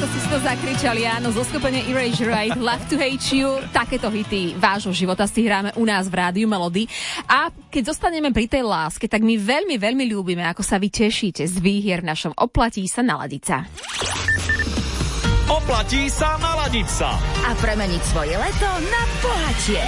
Takto si to zakričali, áno, zo skupenia Erasure Right, Love to Hate You. Takéto hity vášho života si hráme u nás v Rádiu Melody. A keď zostaneme pri tej láske, tak my veľmi, veľmi ľúbime, ako sa vy tešíte z výhier v našom Oplatí sa naladiť sa. Oplatí sa naladiť sa. A premeniť svoje leto na bohatie.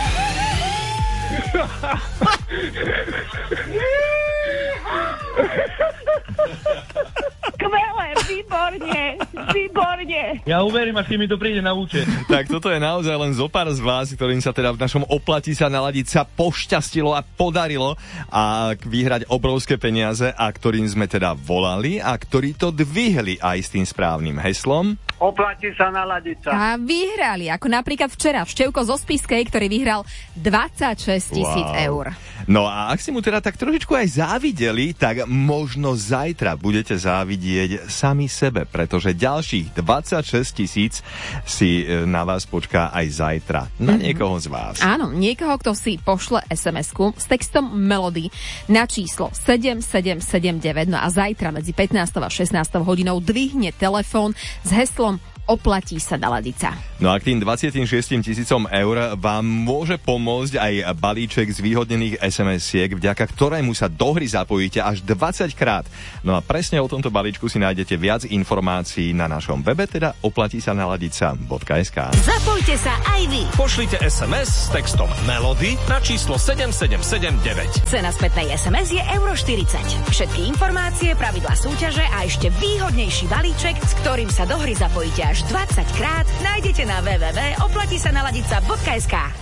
Skvelé, výborne. Ja uverím, až mi to príde na účet. Tak toto je naozaj len zopár z vás, ktorým sa teda v našom Oplatí sa naladiť sa pošťastilo a podarilo a vyhrať obrovské peniaze a ktorým sme teda volali a ktorí to dvihli aj s tým správnym heslom. Oplatí sa naladiť sa. A vyhrali, ako napríklad včera Števko zo Spiskej, ktorý vyhral 26 000 eur. No a ak si mu teda tak trošičku aj závideli, tak možno zajtra budete závidieť sami sebe, pretože ďalších 26 000 si na vás počká aj zajtra. Na niekoho z vás. Áno, niekoho, kto si pošle SMS-ku s textom Melody na číslo 7779, no a zajtra medzi 15. a 16. hodinou dvihne telefón s heslom Oplatí sa naladiť sa. No a k tým 26 000 eur vám môže pomôcť aj balíček z výhodnených SMS-iek, vďaka ktorému sa do hry zapojíte až 20 krát. No a presne o tomto balíčku si nájdete viac informácií na našom webe, teda oplatísanaladiť.sk. Zapojte sa aj vy. Pošlite SMS s textom Melody na číslo 7779. Cena spätnej SMS je €40. Všetky informácie, pravidlá súťaže a ešte výhodnejší balíček, s ktorým sa do hry zapojíte až 20 krát, nájdete na www.oplatisanaladica.sk.